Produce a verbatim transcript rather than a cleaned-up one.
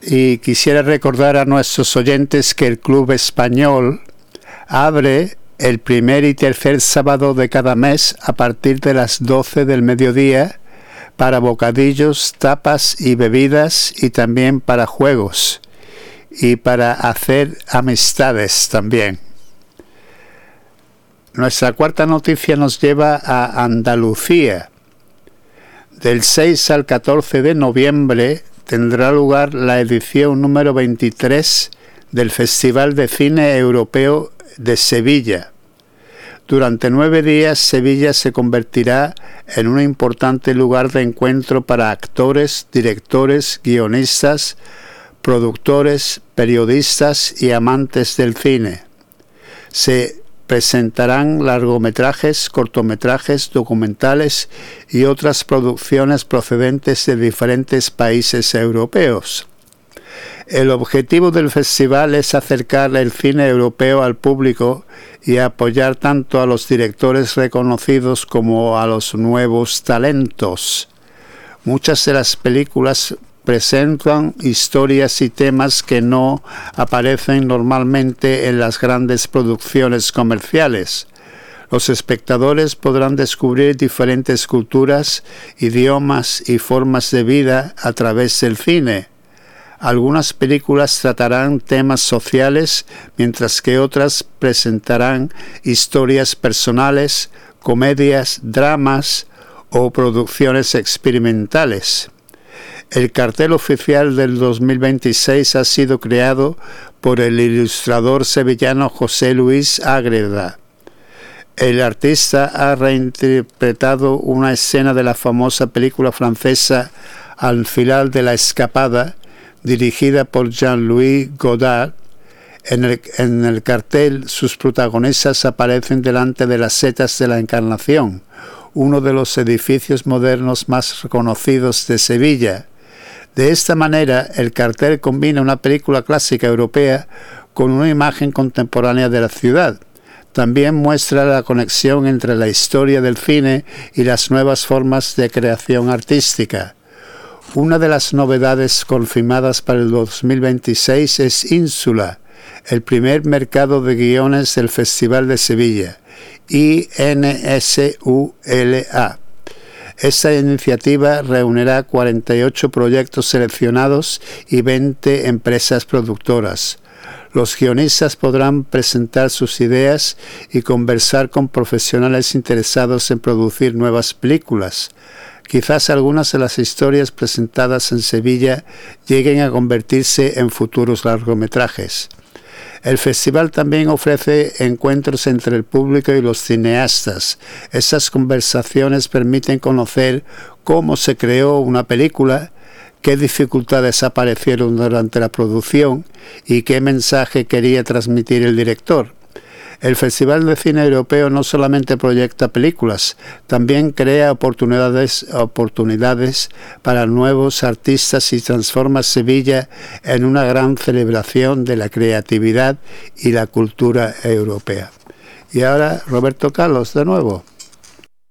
y quisiera recordar a nuestros oyentes que el Club Español abre el primer y tercer sábado de cada mes a partir de las doce del mediodía para bocadillos, tapas y bebidas, y también para juegos y para hacer amistades también. Nuestra cuarta noticia nos lleva a Andalucía. Del seis al catorce de noviembre tendrá lugar la edición número veintitrés del Festival de Cine Europeo de Sevilla. Durante nueve días, Sevilla se convertirá en un importante lugar de encuentro para actores, directores, guionistas, productores, periodistas y amantes del cine. Se presentarán largometrajes, cortometrajes, documentales y otras producciones procedentes de diferentes países europeos. El objetivo del festival es acercar el cine europeo al público y apoyar tanto a los directores reconocidos como a los nuevos talentos. Muchas de las películas presentan historias y temas que no aparecen normalmente en las grandes producciones comerciales. Los espectadores podrán descubrir diferentes culturas, idiomas y formas de vida a través del cine. Algunas películas tratarán temas sociales, mientras que otras presentarán historias personales, comedias, dramas o producciones experimentales. El cartel oficial del dos mil veintiséis ha sido creado por el ilustrador sevillano José Luis Ágreda. El artista ha reinterpretado una escena de la famosa película francesa Al final de la escapada, dirigida por Jean-Louis Godard. En el, en el cartel, sus protagonistas aparecen delante de las setas de la Encarnación, uno de los edificios modernos más reconocidos de Sevilla. De esta manera, el cartel combina una película clásica europea con una imagen contemporánea de la ciudad. También muestra la conexión entre la historia del cine y las nuevas formas de creación artística. Una de las novedades confirmadas para el dos mil veintiséis es Ínsula, el primer mercado de guiones del Festival de Sevilla, I N S U L A. Esta iniciativa reunirá cuarenta y ocho proyectos seleccionados y veinte empresas productoras. Los guionistas podrán presentar sus ideas y conversar con profesionales interesados en producir nuevas películas. Quizás algunas de las historias presentadas en Sevilla lleguen a convertirse en futuros largometrajes. El festival también ofrece encuentros entre el público y los cineastas. Estas conversaciones permiten conocer cómo se creó una película, qué dificultades aparecieron durante la producción y qué mensaje quería transmitir el director. El Festival de Cine Europeo no solamente proyecta películas, también crea oportunidades, oportunidades para nuevos artistas y transforma Sevilla en una gran celebración de la creatividad y la cultura europea. Y ahora, Roberto Carlos, de nuevo.